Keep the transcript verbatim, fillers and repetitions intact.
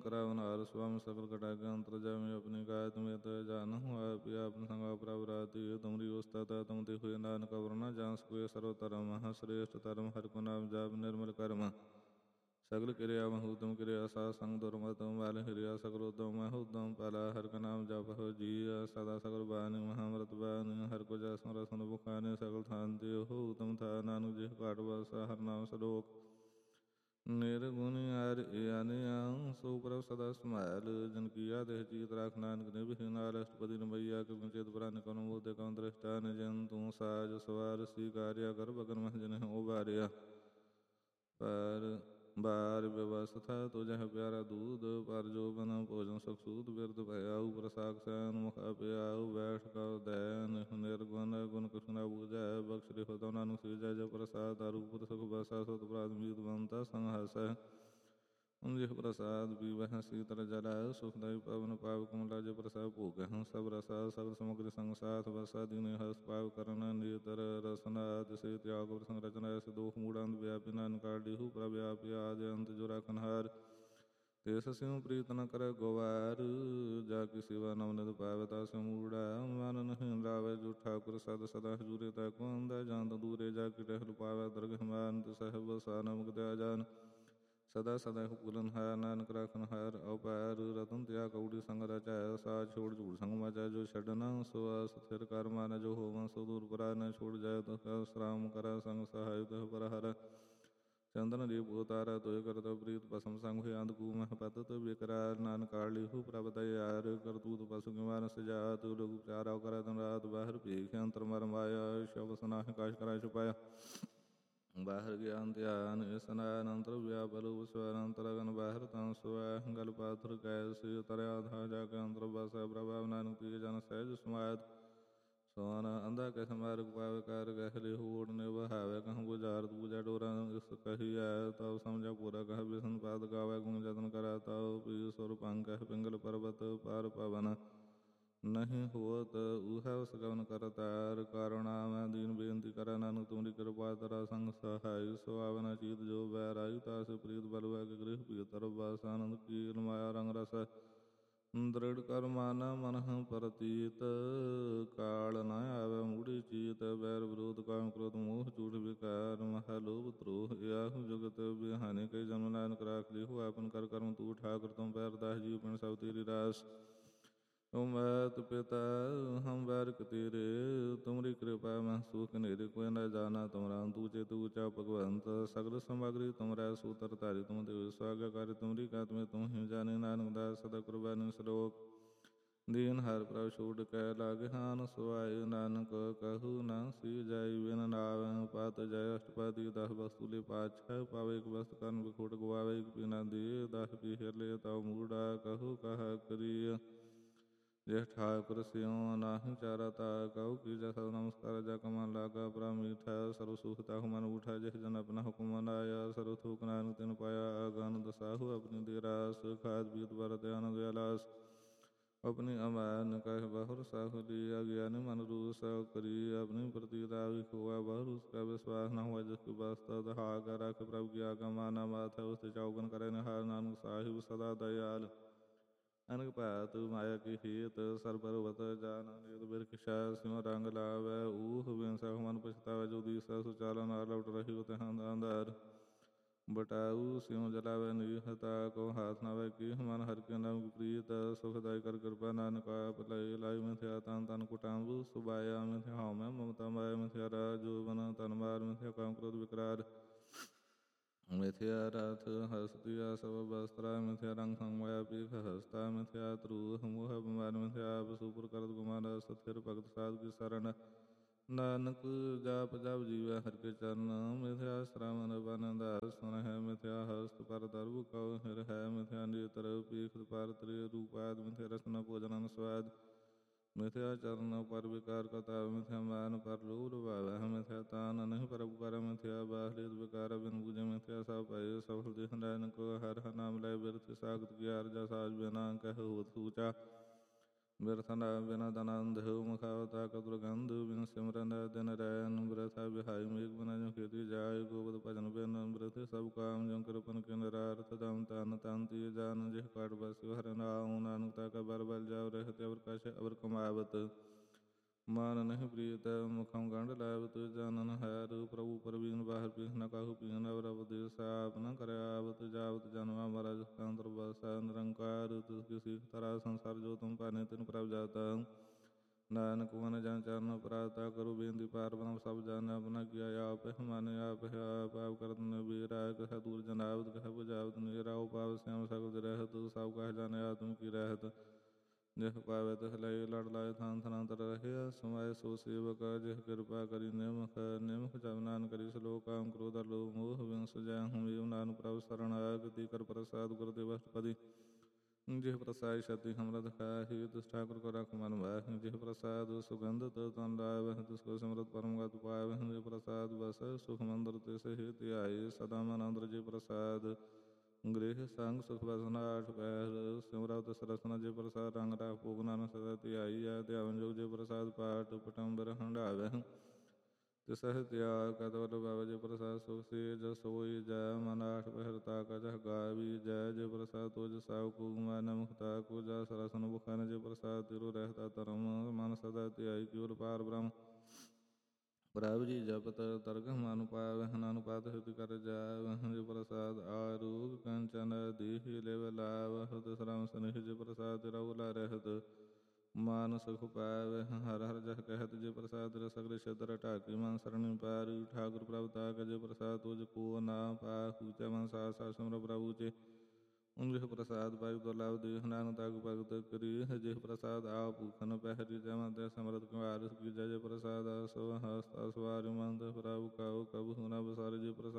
करावनहार स्वामी सकल कटा के अंतर जामी अपनी गायत में तय जान हुआ पिया अपने संगा प्रावराती तुमरी उस्ताता तुम ते हुए नानक वरना जान सकुए सर्वतरम श्रेष्ठ तरम हर को नाम जाप निर्मल कर्म सगल क्रिया महूतम क्रिया सा संग दुर्मतम वाल हिरिया सकल उद्दम महूतम पाला हर का नाम जप हो जी सदा सकल बानी महामृत बानी हर को जसन रसन बुखाने सकल थानते हो उत्तम था नानक जी काट बसा हर नाम सलोक निर्गुण यार यान सो प्रभ सदा स्माल जन किया देह चीत राख नानक ने विहीन अष्टपदी नैया के चेत पुराण कौन बोधे कौन दृष्टा न जन तू साज सवार सी कार्य कर बगन मह जन उबार्या पर बार व्यवस्था तो जह प्यारा दूध पर जो बना भोजन सुखसूद व्यर्थ भयाऊ प्रसाक सैन मुख प्याऊ बैठ का दैन निर्गुण गुण कृष्ण पूजा बख्श होता नानु श्री जय जय प्रसाद अरूप सुख बसा सुत प्राथमिक बनता संहस जिह प्रसाद पीवह शीतल जला सुखदायी पवन पाव कमला जय प्रसाद भोग सब रसा सगल समग्र संसाथ बसा दिन हस पाव करण नितर रसना से त्याग प्रसंग रचना ऐसे दोख मूढ़ांत व्यापी नान काढ़ी प्रव्यापी आदि अंत जोरा कन्हार तेस सिंह प्रीत न कर गोवार जाकी सिवा नवनित पावता से मूढ़ा मान नहीं लावे जो ठाकुर सद सदा जुरे तको अंदा जानत दूरे जाकी टहल पावे दरगह मान सहब सान मुक्त जान सदा सदा पुलन हार नानक राखन हार अपार रतन त्या कौड़ी संग रचाय सा छोड़ झूठ संग मचा जो छड़ना सो स्थिर कर माना जो होवन सो दूर परा न छोड़ जाय तो श्राम करा संग सहाय तो पर हर चंदन दीप उतारा तो करत प्रीत पसम संग हुए अंध कुमह पत तो बेकरार नान काली हु प्रभत यार कर तू तो पशु के मान से जात लोग चारा करा दिन रात बाहर पीख अंतर मर माया शव सना काश करा छुपाया बाहर ज्ञान ध्यान स्नानंतर व्यापल स्वरंतरगन बाहर तन स्व गल पाथुर कैसे तरयाधा जाके अंतर बस प्रभाव नानक जन सहज समाद सोन अंधा कैसे मार्ग पावे कार कहले होड़ने बहावे कहूँ गुजार पूजा डोरा इस कही आय तब समझा पूरा कह विष्णु पाद गावे गुण जतन करा तब पी स्वरूप अंक पिंगल पर्वत पार पवन नहीं होत उह सगवन करतार कारणा दीन बेनती करा नानक तुमरी कृपा तरा संग सहाय सो आवना चीत जो बैरायु तास प्रीत बलुआ के गृह पीतर बासानंद कील माया रंग रस दृढ़ कर माना मन परतीत काल न आवे मूढ़ी चीत बैर विरोध काम क्रोध मोह चूढ़ विकार महालोभ द्रोह याहु जुगत बिहानी कई जन्म नानक राख ली हो अपन कर कर्म तू ठाकुर तुम पैर दास जीव पिण सब तेरी रास तुम मात पिता हम बारक तेरे तुमरी कृपा में सुख निर कोई न जाना तुमरा तूचे तू ऊंचा भगवंत सगल सामग्री तुमरा सूतर तारी तुम देव स्वागकारी तुमरी कात में तुम ही जाने नानक दास सदा कुर्बानी श्लोक दीन हर प्रभ छोड़ कै लागे हान सुवाय नानक कहु न सी जाय बिन नाव पात जय अष्टपदी दह वस्तुले पाछ पावे एक वस्तु कर्म विखोट गवावे एक बिना दे दह की हेले तव मूढ़ा कहु कह करिय जय ठाकुर सिंह नाहि चारता कहु की जैसा नमस्कार जा कमान लागा प्रा मीठा सर्व सुखता हुमन उठा जय जन अपना हुकुम आया सर्व थूक नानक तिन पाया अगन दसाहु अपनी देरास खाद बीत भरत आनंद अलास अपनी अमान कह बहुर साहु लिया ज्ञान मन रूस करी अपनी प्रतिता हुआ बहुर उसका विश्वास न हुआ जिसके वास्ता हागा रख प्रभु की आगा माना माथा उससे चौगन करे हार नानक साहिब सदा दयाल अनक पात माया की हित सर्वपर्वत जान नित बिरखिशा सिंह रंग लावे ऊह विंसा मन पछतावे जो दिशा सुचालन आलौट रही होते अंधार बटाऊ सिंह जलावे निहता को हाथ नावे की मन हर के नाम प्रीत सुखदाय कर कृपा नानक पलय लाई मिथ्या तन तन कुटाम्बु सुबाया मिथ्या हाव में ममता माया मिथ्या राजो बन तन मार मिथ्या काम क्रोध विकरार मिथ्या रथ हस्तिया सब वस्त्रा मिथ्या रंग संगमया पीख हस्ता मिथ्या त्रुह मुह बिमार मिथ्या सुपुर करत गुमान सथिर भगत साध की शरण नानक जाप जाप जीवा हर के चरण मिथ्या श्रावण बन दास सुन है मिथ्या हस्त पर दर्भ कौ हिर है मिथ्या नेत्र पीख पर त्रिय रूपाद मिथ्या रसन भोजन स्वाद मिथ्या चरण पर विकार कथा मिथ्या मान पर लोल बाबा मिथ्या तान नहीं पर उपकार मिथ्या बाहलित विकार बिन बुझे मिथ्या सा पाए सफल देह नानक हर नाम लय बिरथ सागत किया जा साज बिना कह होत सूचा ਬਿਰਥ ਨਾ ਬਿਨ ਦਨੰਦ ਹੋ ਮੁਖਾਵਤਾ ਕਦੁਰਗੰਧ ਬਿਨ ਸਿਮਰਨ ਦਿਨ ਰੈਨ ਬਿਰਥਾ ਬਿਹਾਈ ਮੇਘ ਬਨ ਜੋ ਖੇਤੀ ਜਾਏ ਗੋਬਿੰਦ ਭਜਨ ਬਿਨ ਬਿਰਥ ਸਭ ਕਾਮ ਜੋ ਕਿਰਪਨ ਕੇ ਨਿਰਾਰਥ ਦਮ ਤਨ ਤਨ ਤੀ ਜਾਨ ਜਿਹ ਕਾਟ ਬਸਿ ਹਰਿ ਨਾਉ ਨਾਨਕ ਤਾ ਕਾ ਬਰ ਬਲ ਜਾਉ ਰਹਿਤ ਅਵਰ ਕਛ ਅਵਰ ਕਮਾਵਤ ਮਾਨ ਨਹੀਂ ਪ੍ਰੀਤ ਮੁਖਮ ਗੰਢ ਲਾਵਤ ਜਾਨਨ ਹੈ ਰੂ ਪ੍ਰਭੂ ਪਰਵੀਨ ਬਾਹਰ ਪੀਹ ਨ ਕਾਹੂ ਪੀਨ ਅਵਰ ਅਵਦੇਸ ਸਾਪ ਨ ਕਰਿਆਵਤ ਜਾਵਤ ਜਨਮਾ ਮਰਜ ਕਾਂਤਰ ਬਸਾ ਨਿਰੰਕਾਰ ਤਿਸ ਕਿਸੀ ਤਰਾ ਸੰਸਾਰ ਜੋ ਤੁਮ ਪਾਨੇ ਤਿਨ ਪ੍ਰਭ ਜਾਤਾ ਨਾਨਕ ਮਨ ਜਨ ਚਰਨ ਪ੍ਰਾਤਾ ਕਰੁ ਬੇਨਤੀ ਪਾਰ ਬ੍ਰਹਮ ਸਭ ਜਾਨ ਆਪਣਾ ਕੀਆ ਆਪ ਮਾਨੇ ਆਪ ਹੈ ਆਪ ਆਪ ਕਰਤ ਨਬੀਰਾ ਕਹ ਦੂਰ ਜਨਾਵਤ ਕਹ ਬੁਝਾਵਤ ਨੀਰਾ ਉਪਾਵ ਸਿਆਮ ਸਗਲ ਰਹਿਤ ਸਭ ਕਹ ਜਾਣੇ ਆਤਮ ਕੀ ਰਹਿਤ ਜਿਹ ਪਾਵੇ ਤਿਹ ਲਈ ਲੜ ਲਾਏ ਥਾਨ ਥਨਾੰਤਰ ਰਹਿਆ ਸਮਾਏ ਸੋ ਸੇਵਕ ਜਿਹ ਕਿਰਪਾ ਕਰੀ ਨਿਮਖ ਨਿਮਖ ਜਪ ਨਾਨ ਕਰੀ ਸਲੋਕ ਕਾਮ ਕ੍ਰੋਧ ਲੋਭ ਮੋਹ ਵਿੰਸ ਜੈ ਹੂੰ ਏਵ ਨਾਨਕ ਪ੍ਰਭ ਸਰਣ ਆਗਤੀ ਕਰ ਪ੍ਰਸਾਦ ਗੁਰਦੇਵ ਅਸ਼ਟਪਦੀ ਜਿਹ ਪ੍ਰਸਾਦ ਛਤੀ ਹਮਰਤ ਖਾਹੀ ਤਿਸ ਠਾਕੁਰ ਕੋ ਰਖ ਮਨ ਮਾਹਿ ਜਿਹ ਪ੍ਰਸਾਦ ਸੁਗੰਧਿਤ ਤਨ ਲਾਵਹਿ ਤਿਸ ਕੋ ਸਿਮਰਤ ਪਰਮ ਗਤ ਪਾਵਹਿ ਜਿਹ ਪ੍ਰਸਾਦ ਬਸ ਸੁਖ ਮੰਦਰ ਤਿਸ ਹੀ ਧਿਆਏ ਸਦਾ ਮਨ ਅੰਦਰ ਜਿਹ ਪ੍ਰਸਾਦ ਗ੍ਰਹਿ ਸੰਗ ਸੁਖ ਬਸਨਾ ਆਠ ਪੈਰ ਸਿਮਰਤ ਸਰਸਨਾ ਜੇ ਪ੍ਰਸਾਦ ਰੰਗ ਰਾਖ ਭੋਗ ਨਾਨਕ ਸਦਾ ਧਿਆਈ ਆ ਧਿਆਵਨ ਜੋਗ ਜੇ ਪ੍ਰਸਾਦ ਪਾਠ ਪਟੰਬਰ ਹੰਡਾਵਹਿ ਤਿਸਹਿ ਤਿਆਗ ਕਤਵਰ ਬਾਬਾ ਜੇ ਪ੍ਰਸਾਦ ਸੁਖ ਸੇ ਜ ਸੋਈ ਜੈ ਮਨ ਆਠ ਪਹਿਰ ਤਾਕਾ ਜਹ ਗਾਵੀ ਜੈ ਜੇ ਪ੍ਰਸਾਦ ਤੁਜ ਸਾਵ ਕੂ ਮਨ ਮੁਖਤਾ ਕੋ ਜਾ ਸਰਸਨ ਬੁਖਨ ਜੇ ਪ੍ਰਸਾਦ ਤਿਰੁ ਰਹਿਤਾ ਧਰਮ ਮਨ ਸਦਾ ਧਿਆਈ ਕਿਉਰ ਪਾਰ ਬ੍ਰਹਮ ਪ੍ਰਭ ਜੀ ਜਪਤ ਤਰਗ ਮਨ ਪਾਵਹਿ ਨਾਨੁਪਾਤ ਹਿਤ ਕਰ ਜਾਵਹਿ ਜੇ ਪ੍ਰਸਾਦ ਆਰੂਗ ਕੰਚਨ ਦੇਹਿ ਲਿਵ ਲਾਵਹਿ ਤਿਸ ਰਾਮ ਸਨਿਹ ਜੇ ਪ੍ਰਸਾਦ ਤਿਰਉ ਲਾ ਰਹਿਤ ਮਾਨ ਸੁਖ ਪਾਵਹਿ ਹਰ ਹਰ ਜਹ ਕਹਿਤ ਜੇ ਪ੍ਰਸਾਦ ਤਿਰ ਸਗਲ ਛਤਰ ਢਾਕੀ ਮਨ ਸਰਣੀ ਪਾਰੀ ਠਾਕੁਰ ਪ੍ਰਭ ਤਾਕ ਜੇ ਪ੍ਰਸਾਦ ਤੁਜ ਕੋ ਨਾ ਪਾਹੂ ਚੈ ਮਨ ਸਾਸ ਸਾਸ ਸਿਮਰ ਪ੍ਰਭੂ ਚੇ ਜਿਹ ਪ੍ਰਸਾਦ ਪਾਇ ਦੁਰਲਭ ਦੇਹ ਨਾਨਕ ਤਾਕ ਭਗਤ ਕਰੀ ਜਿਹ ਪ੍ਰਸਾਦ ਆਪ ਭੂਖਨ ਪਹਿਰੀ ਜਮਨ ਤੇ ਸਮਰਤ ਕੁਮਾਰ ਕੀ ਜੈ ਜੇ ਪ੍ਰਸਾਦ ਸੋ ਹਸਤ ਸਵਾਰ ਮੰਦ ਪ੍ਰਭੂ ਕਾਉ ਕਬਹੁ ਨ ਬਸਾਰ ਜੇ ਪ੍ਰਸਾਦ